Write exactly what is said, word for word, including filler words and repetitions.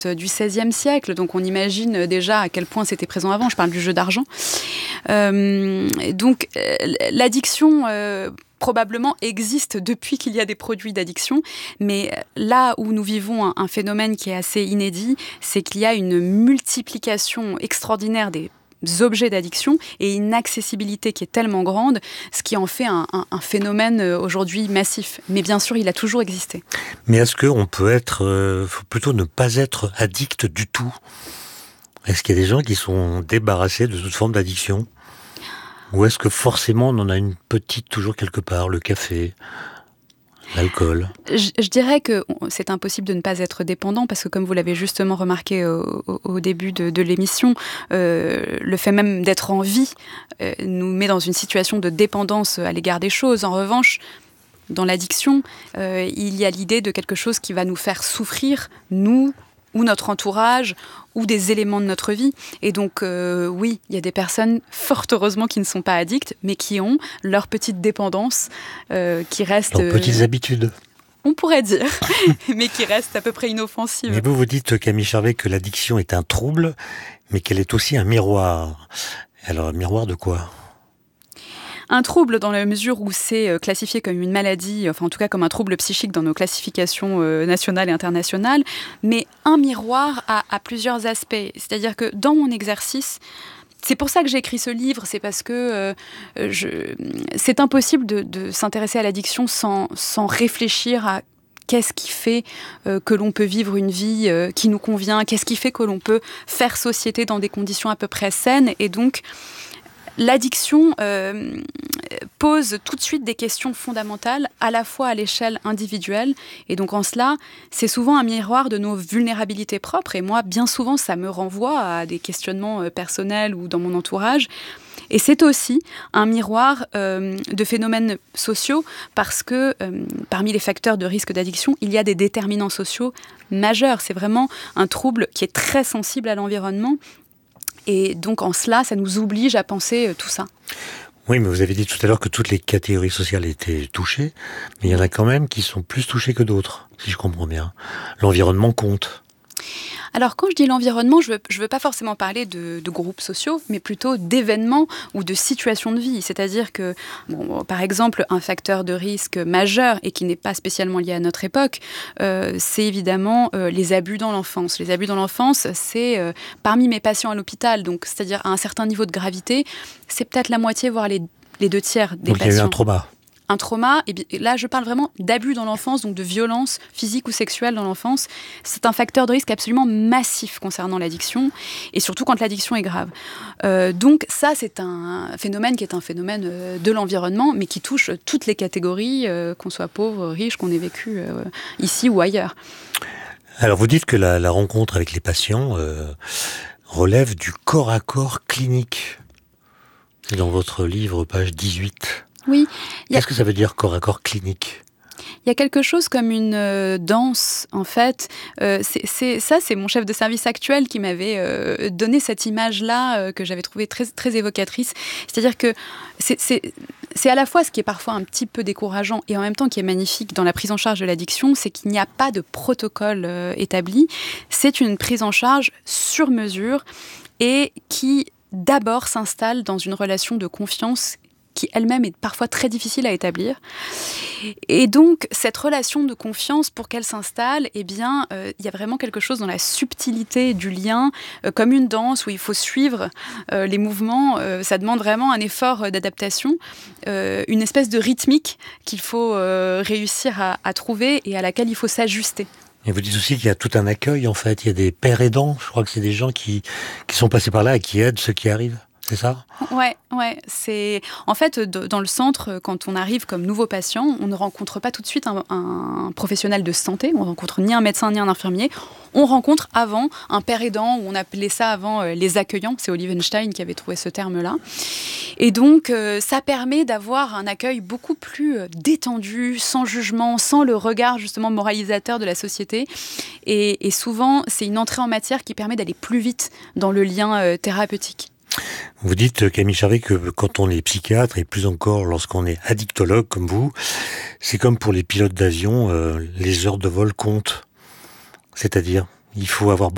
du seizième siècle, donc on imagine déjà à quel point c'était présent avant, je parle du jeu d'argent. Euh, donc l'addiction euh, probablement existe depuis qu'il y a des produits d'addiction, mais là où nous vivons un, un phénomène qui est assez inédit, c'est qu'il y a une multiplication extraordinaire des objets d'addiction et une accessibilité qui est tellement grande, ce qui en fait un, un, un phénomène aujourd'hui massif. Mais bien sûr, il a toujours existé. Mais est-ce qu'on peut être, euh, faut plutôt ne pas être addict du tout ? Est-ce qu'il y a des gens qui sont débarrassés de toute forme d'addiction ? Ou est-ce que forcément on en a une petite toujours quelque part, le café ? L'alcool. Je, je dirais que c'est impossible de ne pas être dépendant parce que, comme vous l'avez justement remarqué au, au, au début de, de l'émission, euh, le fait même d'être en vie euh, nous met dans une situation de dépendance à l'égard des choses. En revanche, dans l'addiction, euh, il y a l'idée de quelque chose qui va nous faire souffrir, nous ou notre entourage, ou des éléments de notre vie. Et donc, euh, oui, il y a des personnes, fort heureusement, qui ne sont pas addictes, mais qui ont leur petite dépendance, euh, qui reste... Leurs petites euh, habitudes. On pourrait dire, mais qui reste à peu près inoffensive. Mais vous, vous dites, Camille Charvet, que l'addiction est un trouble, mais qu'elle est aussi un miroir. Alors, un miroir de quoi ? Un trouble dans la mesure où c'est classifié comme une maladie, enfin en tout cas comme un trouble psychique dans nos classifications euh, nationales et internationales, mais un miroir à, à plusieurs aspects. C'est-à-dire que dans mon exercice, c'est pour ça que j'ai écrit ce livre, c'est parce que euh, je, c'est impossible de, de s'intéresser à l'addiction sans, sans réfléchir à qu'est-ce qui fait euh, que l'on peut vivre une vie euh, qui nous convient, qu'est-ce qui fait que l'on peut faire société dans des conditions à peu près saines, et donc l'addiction euh, pose tout de suite des questions fondamentales, à la fois à l'échelle individuelle, et donc en cela, c'est souvent un miroir de nos vulnérabilités propres, et moi, bien souvent, ça me renvoie à des questionnements personnels ou dans mon entourage. Et c'est aussi un miroir euh, de phénomènes sociaux, parce que euh, parmi les facteurs de risque d'addiction, il y a des déterminants sociaux majeurs. C'est vraiment un trouble qui est très sensible à l'environnement. Et donc, en cela, ça nous oblige à penser euh, tout ça. Oui, mais vous avez dit tout à l'heure que toutes les catégories sociales étaient touchées, mais il y en a quand même qui sont plus touchées que d'autres, si je comprends bien. L'environnement compte. Alors, quand je dis l'environnement, je ne veux, je veux pas forcément parler de, de groupes sociaux, mais plutôt d'événements ou de situations de vie. C'est-à-dire que, bon, par exemple, un facteur de risque majeur et qui n'est pas spécialement lié à notre époque, euh, c'est évidemment euh, les abus dans l'enfance. Les abus dans l'enfance, c'est euh, parmi mes patients à l'hôpital, donc c'est-à-dire à un certain niveau de gravité, c'est peut-être la moitié, voire les, les deux tiers des donc, patients. Donc il y a eu un trauma. Un trauma, et là je parle vraiment d'abus dans l'enfance, donc de violence physique ou sexuelle dans l'enfance. C'est un facteur de risque absolument massif concernant l'addiction, et surtout quand l'addiction est grave. Euh, donc ça, c'est un phénomène qui est un phénomène euh, de l'environnement, mais qui touche toutes les catégories, euh, qu'on soit pauvre, riche, qu'on ait vécu euh, ici ou ailleurs. Alors vous dites que la, la rencontre avec les patients euh, relève du corps à corps clinique. C'est dans votre livre, page dix-huit. Oui. A... Qu'est-ce que ça veut dire corps à corps clinique ? Il y a quelque chose comme une euh, danse, en fait. Euh, c'est, c'est, ça, c'est mon chef de service actuel qui m'avait euh, donné cette image-là euh, que j'avais trouvée très, très évocatrice. C'est-à-dire que c'est, c'est, c'est à la fois ce qui est parfois un petit peu décourageant et en même temps qui est magnifique dans la prise en charge de l'addiction, c'est qu'il n'y a pas de protocole euh, établi. C'est une prise en charge sur mesure et qui d'abord s'installe dans une relation de confiance qui elle-même est parfois très difficile à établir. Et donc, cette relation de confiance, pour qu'elle s'installe, eh bien, euh, il y a vraiment quelque chose dans la subtilité du lien, euh, comme une danse où il faut suivre euh, les mouvements. Euh, ça demande vraiment un effort d'adaptation, euh, une espèce de rythmique qu'il faut euh, réussir à, à trouver et à laquelle il faut s'ajuster. Et vous dites aussi qu'il y a tout un accueil, en fait. Il y a des pères aidants. Je crois que c'est des gens qui, qui sont passés par là et qui aident ceux qui arrivent. C'est ça ? Ouais, ouais. C'est... En fait, dans le centre, quand on arrive comme nouveau patient, on ne rencontre pas tout de suite un, un professionnel de santé. On ne rencontre ni un médecin, ni un infirmier. On rencontre avant un père aidant, ou on appelait ça avant euh, les accueillants. C'est Olivenstein qui avait trouvé ce terme-là. Et donc, euh, ça permet d'avoir un accueil beaucoup plus euh, détendu, sans jugement, sans le regard justement moralisateur de la société. Et, et souvent, c'est une entrée en matière qui permet d'aller plus vite dans le lien euh, thérapeutique. Vous dites, Camille Charvet, que quand on est psychiatre, et plus encore lorsqu'on est addictologue comme vous, c'est comme pour les pilotes d'avion, euh, les heures de vol comptent. C'est-à-dire, il faut avoir